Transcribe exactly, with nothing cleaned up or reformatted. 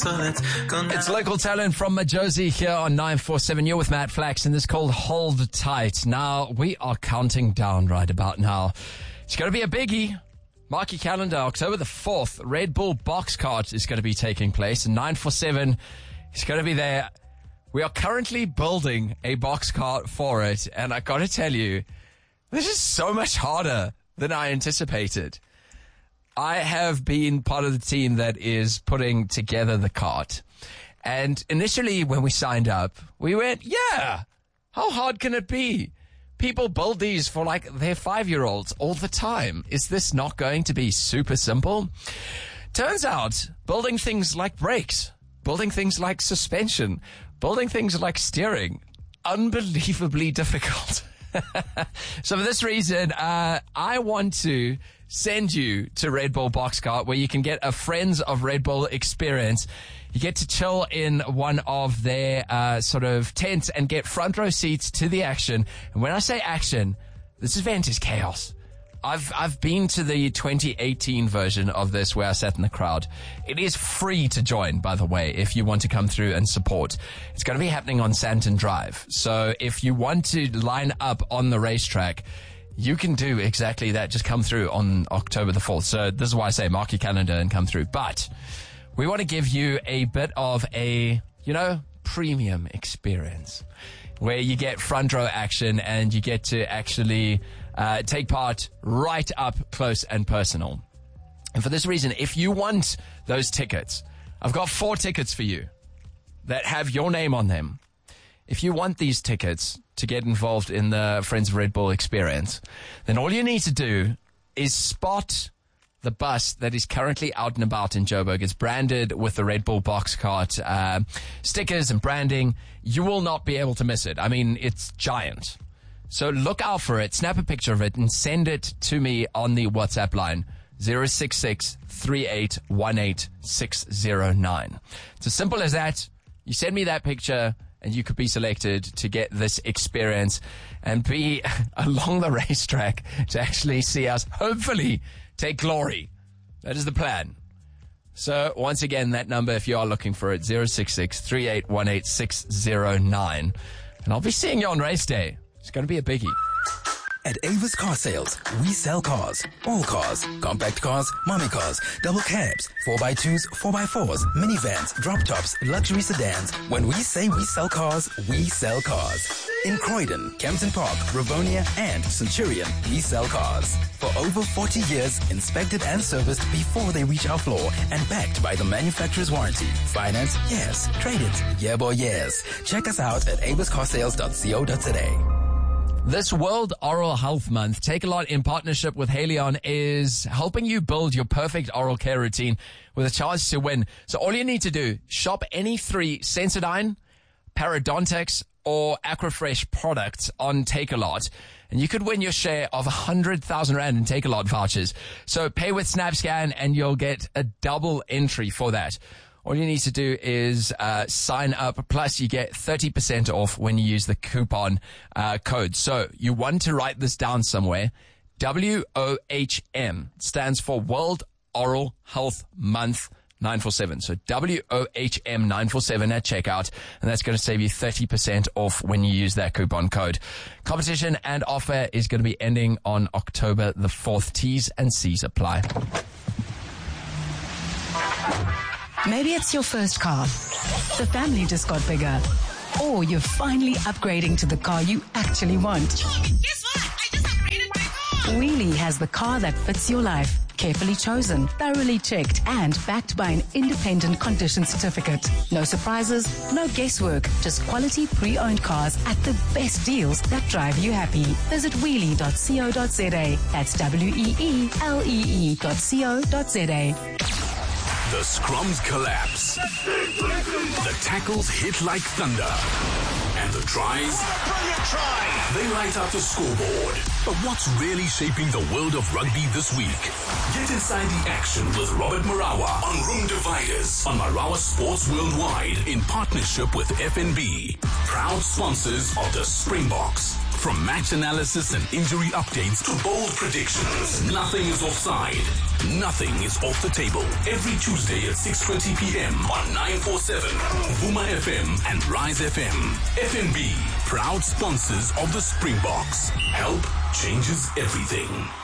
It's local talent from Majosi here on nine four seven. You're with Matt Flax, and this is called Hold Tight. Now, we are counting down right about now. It's going to be a biggie. Mark your calendar. October the fourth, Red Bull Box Cart is going to be taking place, and nine four seven is going to be there. We are currently building a box cart for it, and I got to tell you, this is so much harder than I anticipated. I have been part of the team that is putting together the cart. And initially when we signed up, we went, yeah, how hard can it be? People build these for like their five-year-olds all the time. Is this not going to be super simple? Turns out building things like brakes, building things like suspension, building things like steering, unbelievably difficult. So for this reason, uh, I want to send you to Red Bull Box Cart, where you can get a Friends of Red Bull experience. You get to chill in one of their uh, sort of tents and get front row seats to the action. And when I say action, this event is chaos. I've I've been to the twenty eighteen version of this where I sat in the crowd. It is free to join, by the way, if you want to come through and support. It's going to be happening on Santon Drive. So if you want to line up on the racetrack, you can do exactly that. Just come through on October the fourth. So this is why I say mark your calendar and come through. But we want to give you a bit of a, you know, premium experience where you get front row action and you get to actually uh, take part right up close and personal. And for this reason, if you want those tickets, I've got four tickets for you that have your name on them. If you want these tickets to get involved in the Friends of Red Bull experience, then all you need to do is spot the bus that is currently out and about in Joburg. It's branded with the Red Bull Box Cart uh, stickers and branding. You will not be able to miss it. I mean, it's giant. So look out for it, snap a picture of it, and send it to me on the WhatsApp line, zero six six, three eight one eight, six zero nine. It's as simple as that. You send me that picture, and you could be selected to get this experience and be along the racetrack to actually see us, hopefully, take glory. That is the plan. So, once again, that number, if you are looking for it, zero six six, three eight one eight, six zero nine. And I'll be seeing you on race day. It's going to be a biggie. At Avis Car Sales, we sell cars. All cars. Compact cars, mommy cars, double cabs, four by twos, four by fours, minivans, drop tops, luxury sedans. When we say we sell cars, we sell cars. In Croydon, Kempton Park, Rivonia, and Centurion, we sell cars. For over forty years, inspected and serviced before they reach our floor and backed by the manufacturer's warranty. Finance? Yes. Trade it? Yeah, boy, yes. Check us out at avis car sales dot co dot za. This World Oral Health Month, Take a Lot in partnership with Haleon is helping you build your perfect oral care routine with a chance to win. So all you need to do, shop any three Sensodyne, Parodontax, or Aquafresh products on Take a Lot, and you could win your share of one hundred thousand rand in Take a Lot vouchers. So pay with SnapScan and you'll get a double entry for that. All you need to do is uh, sign up, plus you get thirty percent off when you use the coupon uh, code. So you want to write this down somewhere. W O H M stands for World Oral Health Month nine four seven. So W O H M nine four seven at checkout, and that's going to save you thirty percent off when you use that coupon code. Competition and offer is going to be ending on October the fourth. T's and C's apply. Maybe it's your first car. The family just got bigger. Or you're finally upgrading to the car you actually want. Guess what? I just upgraded my car. Wheelie has the car that fits your life. Carefully chosen, thoroughly checked, and backed by an independent condition certificate. No surprises, no guesswork, just quality pre-owned cars at the best deals that drive you happy. Visit wheelie dot co dot za. That's W E E L E E dot co dot za. The scrums collapse. The tackles hit like thunder. And the tries, they light up the scoreboard. But what's really shaping the world of rugby this week? Get inside the action with Robert Marawa on Room Dividers on Marawa Sports Worldwide in partnership with F N B. Proud sponsors of the Springboks. From match analysis and injury updates to bold predictions, nothing is offside. Nothing is off the table. Every Tuesday at six twenty p.m. on nine forty-seven, Vuma F M and Rise F M. F N B, proud sponsors of the Springboks. Help changes everything.